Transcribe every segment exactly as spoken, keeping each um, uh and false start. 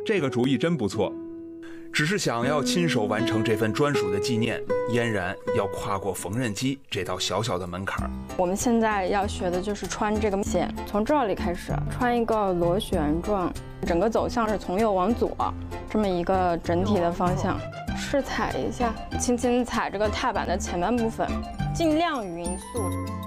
这个主意真不错。只是想要亲手完成这份专属的纪念，嫣然要跨过缝纫机这道小小的门槛。 我们现在要学的就是穿这个线，从这里开始穿一个螺旋状，整个走向是从右往左，这么一个整体的方向。试踩一下，轻轻踩这个踏板的前半部分，尽量匀速。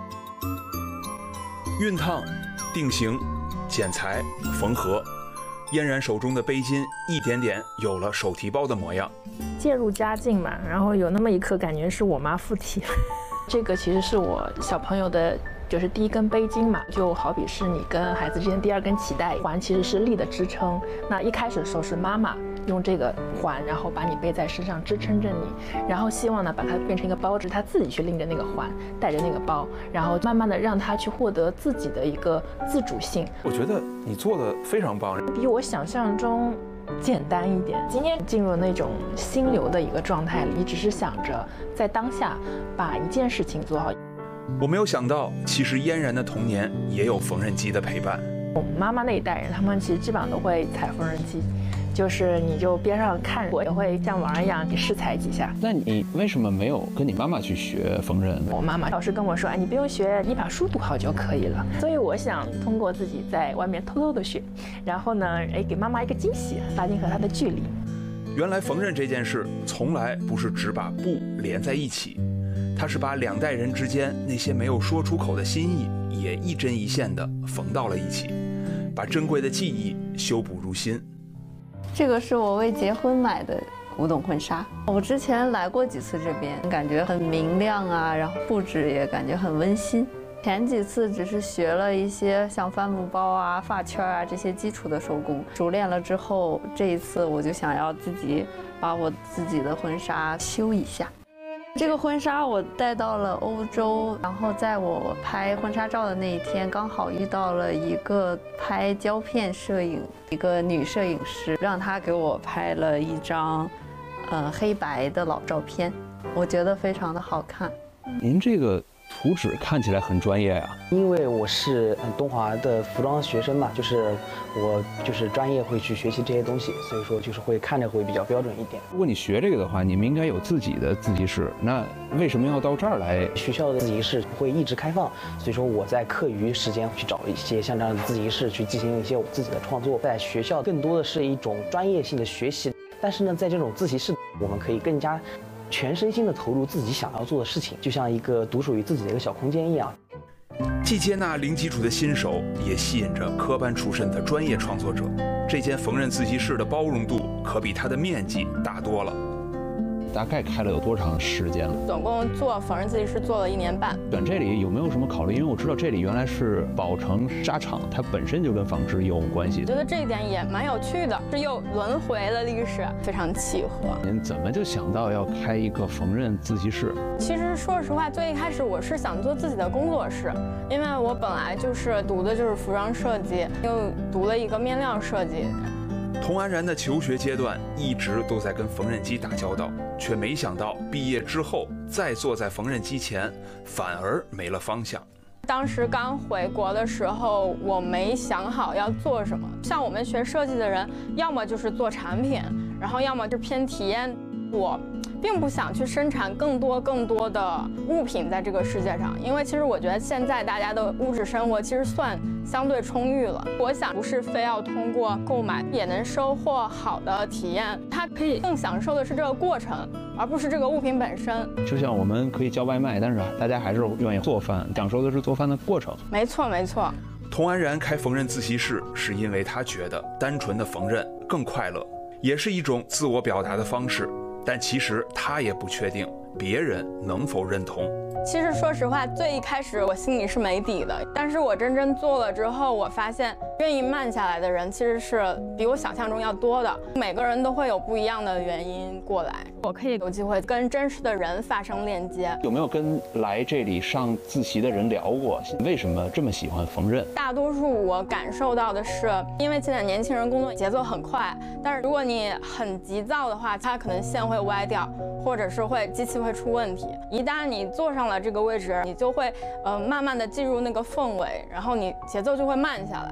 熨烫、定型、剪裁、缝合。嫣然手中的背巾一点点有了手提包的模样。 渐入佳境嘛，然后有那么一刻感觉是我妈附体。这个其实是我小朋友的，就是第一根背巾嘛，就好比是你跟孩子之间第二根脐带，环其实是力的支撑。那一开始的时候是妈妈用这个环，然后把你背在身上支撑着你，然后希望呢把它变成一个包织，他自己去拎着那个环，带着那个包，然后慢慢的让他去获得自己的一个自主性。 我觉得你做的非常棒， 比我想象中简单一点。今天进入了那种心流的一个状态里，你只是想着在当下把一件事情做好。 我没有想到，其实嫣然的童年也有缝纫机的陪伴。 我妈妈那一代人，他们其实基本上都会踩缝纫机，就是你就边上看，我也会像玩一样，你试踩几下。 那你为什么没有跟你妈妈去学缝纫？ 我妈妈老是跟我说，哎，你不用学，你把书读好就可以了。所以我想通过自己在外面偷偷的学，然后呢，哎，给妈妈一个惊喜，拉近和她的距离。 原来缝纫这件事从来不是只把布连在一起，它是把两代人之间那些没有说出口的心意，也一针一线的缝到了一起，把珍贵的记忆修补如新。 这个是我为结婚买的古董婚纱，我之前来过几次这边，感觉很明亮啊，然后布置也感觉很温馨。前几次只是学了一些像帆布包啊、发圈啊这些基础的手工，熟练了之后，这一次我就想要自己把我自己的婚纱修一下。这个婚纱我带到了欧洲，然后在我拍婚纱照的那一天，刚好遇到了一个拍胶片摄影一个女摄影师，让她给我拍了一张，呃黑白的老照片，我觉得非常的好看。 您这个图纸看起来很专业呀、啊。 因为我是东华的服装学生嘛，就是我就是专业会去学习这些东西，所以说就是会看着会比较标准一点。 如果你学这个的话，你们应该有自己的自习室，那为什么要到这儿来？ 学校的自习室会一直开放，所以说我在课余时间去找一些像这样的自习室去进行一些我自己的创作。在学校更多的是一种专业性的学习，但是呢，在这种自习室，我们可以更加全身心的投入自己想要做的事情，就像一个独属于自己的一个小空间一样。 既接纳零基础的新手，也吸引着科班出身的专业创作者。这间缝纫自习室的包容度可比它的面积大多了。 大概开了有多长时间了？ 总共做缝纫自习室做了一年半。 选这里有没有什么考虑？因为我知道这里原来是宝成纱厂，它本身就跟纺织有关系。 我觉得这一点也蛮有趣的，是又轮回了历史，非常契合。 您怎么就想到要开一个缝纫自习室？ 其实说实话，最一开始我是想做自己的工作室，因为我本来就是读的就是服装设计，又读了一个面料设计。 童安然的求学阶段一直都在跟缝纫机打交道，却没想到毕业之后再坐在缝纫机前，反而没了方向。 当时刚回国的时候，我没想好要做什么。像我们学设计的人，要么就是做产品，然后要么是偏体验。我并不想去生产更多更多的物品在这个世界上，因为其实我觉得现在大家的物质生活其实算相对充裕了。我想不是非要通过购买也能收获好的体验，它可以更享受的是这个过程，而不是这个物品本身。 就像我们可以叫外卖，但是大家还是愿意做饭，享受的是做饭的过程。 没错没错。 童安然开缝纫自习室，是因为他觉得单纯的缝纫更快乐，也是一种自我表达的方式。但其实他也不确定别人能否认同。 其实说实话，最一开始我心里是没底的，但是我真正做了之后，我发现愿意慢下来的人其实是比我想象中要多的。每个人都会有不一样的原因过来，我可以有机会跟真实的人发生链接。 有没有跟来这里上自习的人聊过，为什么这么喜欢缝纫？ 大多数我感受到的是，因为现在年轻人工作节奏很快，但是如果你很急躁的话，它可能线会歪掉，或者是会机器会出问题。一旦你坐上了这个位置，你就会呃慢慢的进入那个氛围，然后你节奏就会慢下来。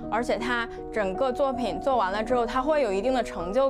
而且他整个作品做完了之后，他会有一定的成就。